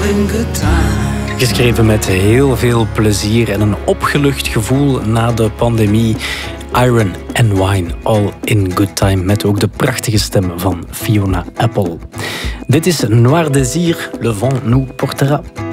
in good time. Geschreven met heel veel plezier en een opgelucht gevoel na de pandemie. Iron and Wine, All in Good Time, met ook de prachtige stem van Fiona Apple. Dit is Noir Désir, Le Vent nous portera.